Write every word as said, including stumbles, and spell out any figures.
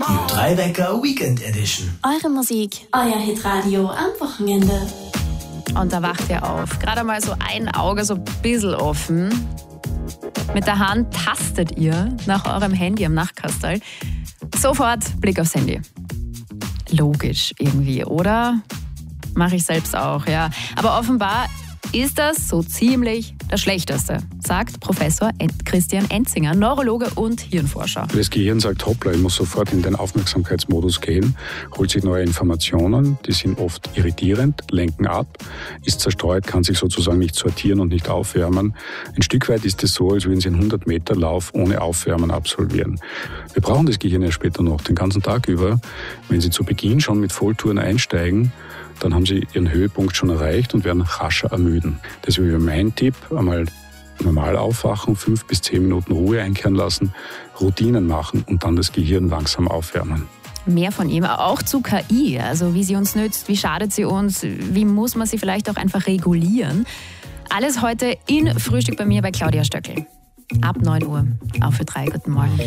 Die drei Wecker Weekend Edition. Eure Musik, euer Hitradio am Wochenende. Und da wacht ihr auf. Gerade mal so ein Auge so ein bisschen offen. Mit der Hand tastet ihr nach eurem Handy am Nachtkastel. Sofort Blick aufs Handy. Logisch irgendwie, oder? Mache ich selbst auch, ja. Aber offenbar ist das so ziemlich das Schlechteste, sagt Professor Christian Enzinger, Neurologe und Hirnforscher. Das Gehirn sagt, hoppla, ich muss sofort in den Aufmerksamkeitsmodus gehen, holt sich neue Informationen, die sind oft irritierend, lenken ab, ist zerstreut, kann sich sozusagen nicht sortieren und nicht aufwärmen. Ein Stück weit ist es so, als würden Sie einen hundert Meter Lauf ohne Aufwärmen absolvieren. Wir brauchen das Gehirn ja später noch, den ganzen Tag über. Wenn Sie zu Beginn schon mit Volltouren einsteigen, dann haben Sie Ihren Höhepunkt schon erreicht und werden rascher ermüden. Deswegen wäre mein Tipp, einmal normal aufwachen, fünf bis zehn Minuten Ruhe einkehren lassen, Routinen machen und dann das Gehirn langsam aufwärmen. Mehr von ihm, auch zu K I, also wie sie uns nützt, wie schadet sie uns, wie muss man sie vielleicht auch einfach regulieren. Alles heute in Frühstück bei mir bei Claudia Stöckl. Ab neun Uhr, auf für drei. Guten Morgen.